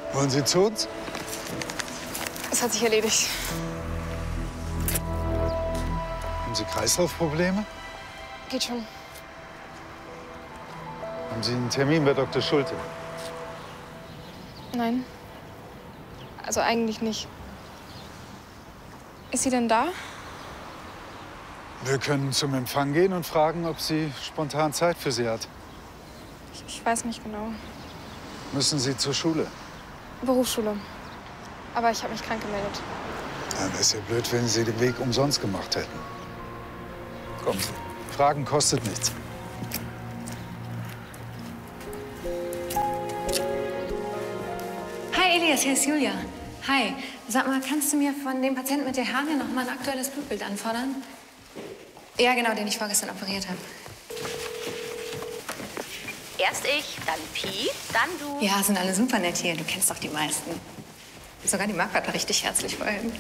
Wollen Sie zu uns? Es hat sich erledigt. Haben Sie Kreislaufprobleme? Geht schon. Haben Sie einen Termin bei Dr. Schulte? Nein. Also eigentlich nicht. Ist sie denn da? Wir können zum Empfang gehen und fragen, ob sie spontan Zeit für Sie hat. Ich weiß nicht genau. Müssen Sie zur Schule? Berufsschule. Aber ich habe mich krank gemeldet. Dann wäre es ja blöd, wenn Sie den Weg umsonst gemacht hätten. Kommen Sie. Fragen kostet nichts. Hi Elias, hier ist Julia. Hi. Sag mal, kannst du mir von dem Patienten mit der Hernie noch mal ein aktuelles Blutbild anfordern? Ja, genau, den ich vorgestern operiert habe. Erst ich, dann Pi, dann du. Ja, sind alle super nett hier. Du kennst doch die meisten. Sogar die Marc war richtig herzlich vorhin.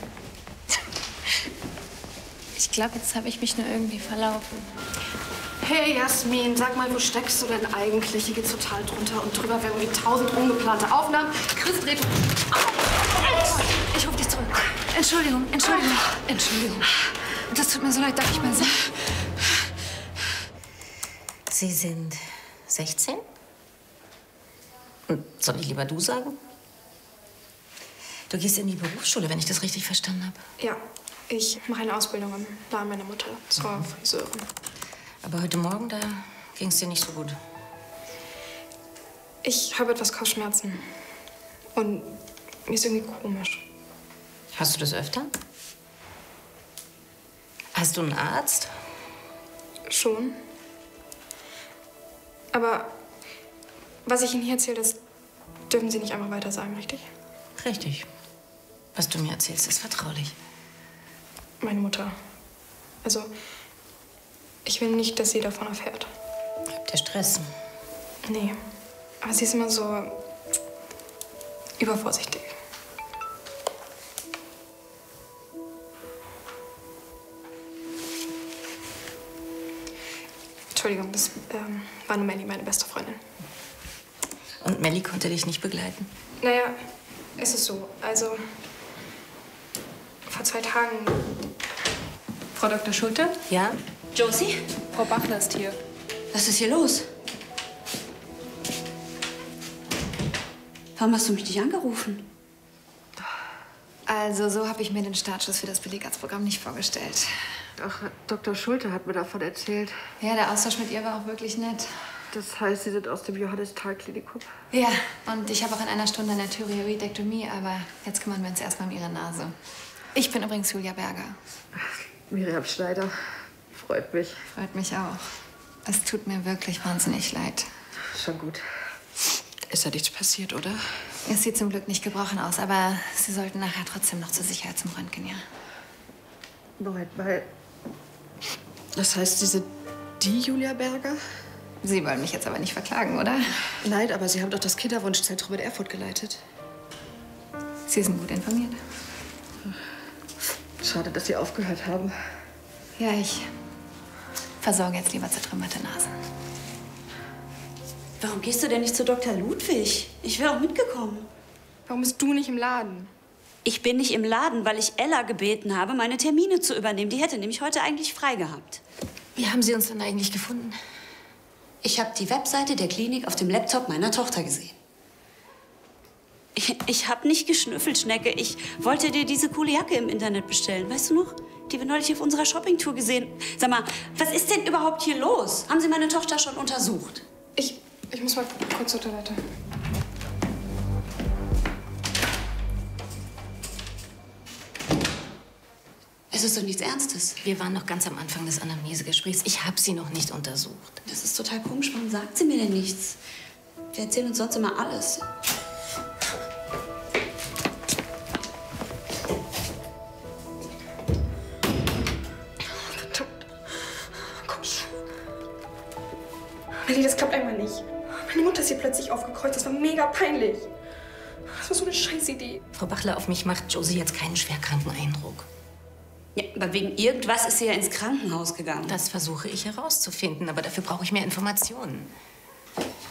Ich glaube, jetzt habe ich mich nur irgendwie verlaufen. Hey Jasmin, sag mal, wo steckst du denn eigentlich? Hier geht's total drunter und drüber. Wir haben irgendwie 1000 ungeplante Aufnahmen. Chris dreht... Ich rufe dich zurück. Entschuldigung. Entschuldigung. Das tut mir so leid, darf ich mal sagen? Sie sind 16? Und soll ich lieber du sagen? Du gehst in die Berufsschule, wenn ich das richtig verstanden habe. Ja, ich mache eine Ausbildung im Laden meiner Mutter zur Friseurin. Aber heute Morgen, da ging es dir nicht so gut. Ich habe etwas Kopfschmerzen. Und mir ist irgendwie komisch. Hast du das öfter? Hast du einen Arzt? Schon. Aber was ich Ihnen hier erzähle, das dürfen Sie nicht einfach weiter sagen, richtig? Richtig. Was du mir erzählst, ist vertraulich. Meine Mutter. Also, ich will nicht, dass sie davon erfährt. Habt ihr Stress? Nee. Aber sie ist immer so übervorsichtig. Entschuldigung, das war nur Melli, meine beste Freundin. Und Melli konnte dich nicht begleiten? Naja, es ist so. Also, vor 2 Tagen... Frau Dr. Schulte? Ja? Josie? Frau Bachler ist hier. Was ist hier los? Warum hast du mich nicht angerufen? Also, so habe ich mir den Startschuss für das Belegarztprogramm nicht vorgestellt. Ach, Dr. Schulte hat mir davon erzählt. Ja, der Austausch mit ihr war auch wirklich nett. Das heißt, Sie sind aus dem Johannes-Thal-Klinikum? Ja, und ich habe auch in einer Stunde eine Thyreoidektomie, aber jetzt kümmern wir uns erstmal um ihre Nase. Ich bin übrigens Julia Berger. Miriam Schneider. Freut mich. Freut mich auch. Es tut mir wirklich wahnsinnig leid. Schon gut. Ist da nichts passiert, oder? Es sieht zum Glück nicht gebrochen aus, aber Sie sollten nachher trotzdem noch zur Sicherheit zum Röntgen, ja? Moment mal. Das heißt, Sie sind die Julia Berger? Sie wollen mich jetzt aber nicht verklagen, oder? Nein, aber Sie haben doch das Kinderwunschzentrum in Erfurt geleitet. Sie sind gut informiert. Schade, dass Sie aufgehört haben. Ja, ich versorge jetzt lieber zertrümmerte Nasen. Warum gehst du denn nicht zu Dr. Ludwig? Ich wäre auch mitgekommen. Warum bist du nicht im Laden? Ich bin nicht im Laden, weil ich Ella gebeten habe, meine Termine zu übernehmen. Die hätte nämlich heute eigentlich frei gehabt. Wie haben Sie uns denn eigentlich gefunden? Ich habe die Webseite der Klinik auf dem Laptop meiner Tochter gesehen. Ich habe nicht geschnüffelt, Schnecke. Ich wollte dir diese coole Jacke im Internet bestellen. Weißt du noch? Die wir neulich auf unserer Shoppingtour gesehen. Sag mal, was ist denn überhaupt hier los? Haben Sie meine Tochter schon untersucht? Ich muss mal kurz zur Toilette. Es ist doch nichts Ernstes. Wir waren noch ganz am Anfang des Anamnesegesprächs. Ich habe sie noch nicht untersucht. Das ist total komisch. Warum sagt sie mir denn nichts? Wir erzählen uns sonst immer alles. Verdammt. Komm schon. Melli, das klappt einmal nicht. Meine Mutter ist hier plötzlich aufgekreuzt. Das war mega peinlich. Das war so eine Scheißidee. Frau Bachler, auf mich macht Josie jetzt keinen schwerkranken Eindruck. Ja, aber wegen irgendwas ist sie ja ins Krankenhaus gegangen. Das versuche ich herauszufinden, aber dafür brauche ich mehr Informationen.